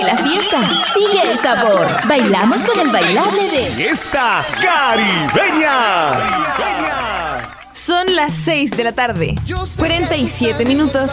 la fiesta. Sigue el sabor. Bailamos con el bailable de Fiesta Caribeña. Son las 6 de la tarde, 47 minutos.